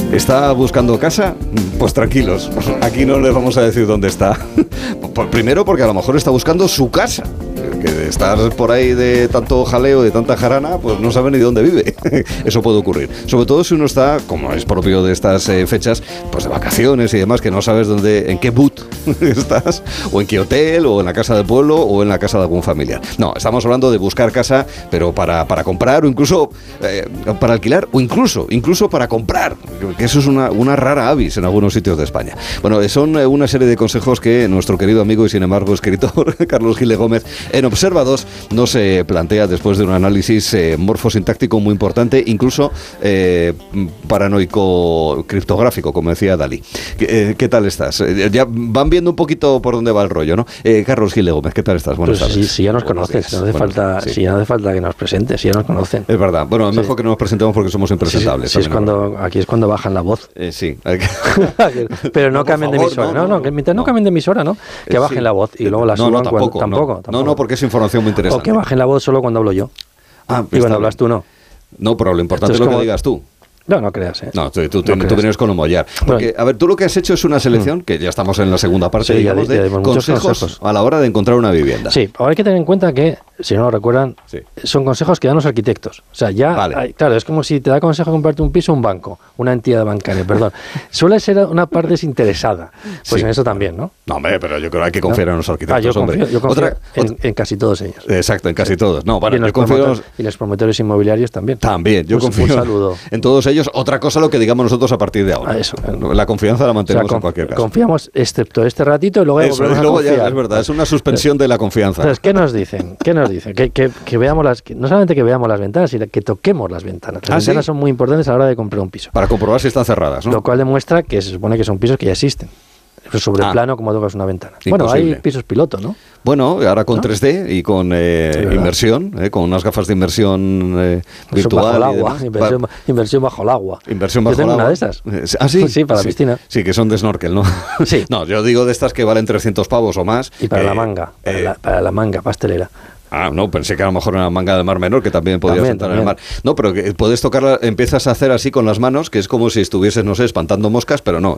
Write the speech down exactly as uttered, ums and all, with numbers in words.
¿Está buscando casa? Pues tranquilos, aquí no les vamos a decir dónde está. Primero porque a lo mejor está buscando su casa. Que de estar por ahí de tanto jaleo, de tanta jarana, pues no sabe ni dónde vive. Eso puede ocurrir. Sobre todo si uno está, como es propio de estas eh, fechas, pues de vacaciones y demás, que no sabes dónde, en qué boot estás, o en qué hotel, o en la casa del pueblo, o en la casa de algún familiar. No, estamos hablando de buscar casa, pero para, para comprar, o incluso eh, para alquilar, o incluso, incluso para comprar, que eso es una, una rara avis en algunos sitios de España. Bueno, son eh, una serie de consejos que nuestro querido amigo y sin embargo escritor Carlos Gil de Gómez en Observa dos nos eh, plantea después de un análisis eh, morfosintáctico muy importante, incluso eh, paranoico criptográfico, como decía Dalí. ¿Qué, eh, ¿qué tal estás? Eh, ya van viendo un poquito por dónde va el rollo, ¿no? Eh, Carlos Gil de Gómez, ¿qué tal estás? Buenas pues tardes. Si, si ya nos Buenos conoces, no hace bueno, falta, sí. si ya no hace falta que nos presentes, si ya nos conocen. Es verdad. Bueno, es sí. mejor que no nos presentemos porque somos impresentables. Sí, sí, sí, es cuando, aquí es cuando bajan la voz. Eh, sí. Pero no, no cambien favor, de emisora, no, no, no, no, que mientras no, no cambien de emisora, ¿no? Que eh, bajen sí. la voz y luego la suban no, no, tampoco, cuando... no. Tampoco, tampoco. No, no, porque es información muy interesante. O que bajen la voz solo cuando hablo yo. Ah, y cuando hablas tú, no. No, pero lo importante es, es lo que digas tú. No, no creas, ¿eh? No, tú, tú, no tú vienes con un mollar. Porque, a ver, tú lo que has hecho es una selección, que ya estamos en la segunda parte, sí, digamos, ya, ya, de consejos, consejos a la hora de encontrar una vivienda. Sí, ahora hay que tener en cuenta que, si no lo recuerdan, sí. son consejos que dan los arquitectos. O sea, ya, vale. hay, claro, es como si te da consejo de comprarte un piso, un banco, una entidad bancaria, perdón. Suele ser una parte desinteresada. Pues sí. en eso también, ¿no? No, hombre, pero yo creo que hay que confiar ¿no? en los arquitectos, ah, yo hombre. Confío, yo confío otra, en, otra... en casi todos ellos. Exacto, en casi todos. No, bueno, y, yo confío los, y los promotores inmobiliarios también. También, yo pues, confío un saludo. en todos ellos. Otra cosa lo que digamos nosotros a partir de ahora. Ah, eso. La confianza la mantenemos o sea, en cualquier caso. Confiamos excepto este ratito y luego, eso, y luego ya es verdad, es una suspensión de la confianza. Entonces, ¿qué nos dicen? ¿Qué nos dicen? Que, que, que veamos las, que, no solamente que veamos las ventanas, sino que toquemos las ventanas. Las ¿Ah, ventanas sí? son muy importantes a la hora de comprar un piso. Para comprobar si están cerradas, ¿no? Lo cual demuestra que se supone que son pisos que ya existen. Sobre ah, el plano, como tocas una ventana. Imposible. Bueno, hay pisos piloto, ¿no? Bueno, ahora con ¿no? tres D y con eh, sí, inmersión, eh, con unas gafas de inmersión eh, virtual. Bajo el agua, inversión, ba inversión bajo el agua. Inversión bajo yo tengo el agua. Una de esas. ¿Ah, sí? Sí, para sí. la piscina. Sí, que son de snorkel, ¿no? Sí. No, yo digo de estas que valen trescientos pavos o más. Y para eh, la manga, para, eh, la, para la manga pastelera. Ah, no, pensé que a lo mejor una manga de mar menor que también podías también, entrar también. en el mar. No, pero que puedes tocarla, empiezas a hacer así con las manos, que es como si estuvieses, no sé, espantando moscas, pero no,